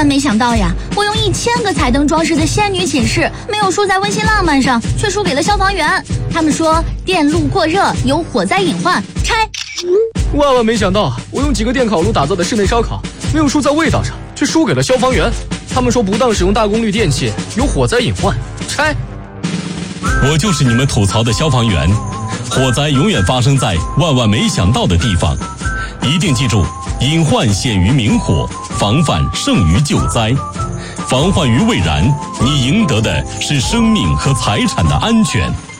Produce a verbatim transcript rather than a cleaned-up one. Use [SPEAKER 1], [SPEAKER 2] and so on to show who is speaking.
[SPEAKER 1] 万没想到呀，我用一千个彩灯装饰的仙女寝室，没有输在温馨浪漫上，却输给了消防员。他们说电路过热有火灾隐患，拆。
[SPEAKER 2] 万万没想到，我用几个电烤炉打造的室内烧烤，没有输在味道上，却输给了消防员。他们说不当使用大功率电器有火灾隐患，拆。
[SPEAKER 3] 我就是你们吐槽的消防员，火灾永远发生在万万没想到的地方。一定记住，隐患显于明火，防范胜于救灾。防患于未然，你赢得的是生命和财产的安全。